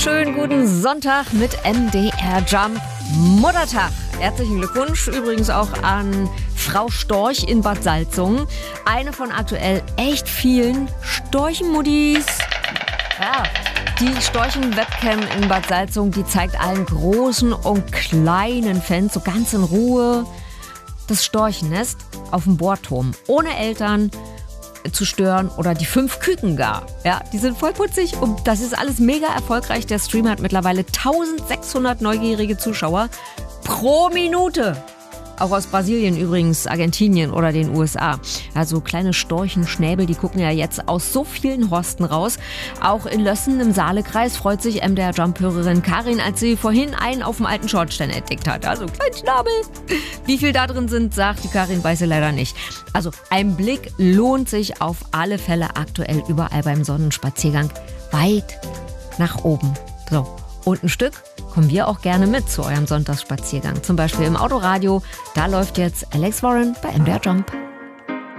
wunderschönen guten Sonntag mit MDR Jump Muttertag. Herzlichen Glückwunsch übrigens auch an Frau Storch in Bad Salzungen. Eine von aktuell echt vielen Storchenmuddis. Ja, die Storchen-Webcam in Bad Salzungen, die zeigt allen großen und kleinen Fans so ganz in Ruhe das Storchennest auf dem Bohrturm. Ohne Eltern zu stören oder die 5 Küken gar. Ja, die sind voll putzig und das ist alles mega erfolgreich. Der Stream hat mittlerweile 1600 neugierige Zuschauer pro Minute. Auch aus Brasilien übrigens, Argentinien oder den USA. Also kleine Storchenschnäbel, die gucken ja jetzt aus so vielen Horsten raus. Auch in Lössen im Saalekreis freut sich MDR-Jump-Hörerin Karin, als sie vorhin einen auf dem alten Schornstein entdeckt hat. Also kleinen Schnabel. Wie viel da drin sind, sagt die Karin, weiß sie leider nicht. Also ein Blick lohnt sich auf alle Fälle aktuell überall beim Sonnenspaziergang. Weit nach oben. So, und ein Stück kommen wir auch gerne mit zu eurem Sonntagsspaziergang. Zum Beispiel im Autoradio. Da läuft jetzt Alex Warren bei MDR Jump.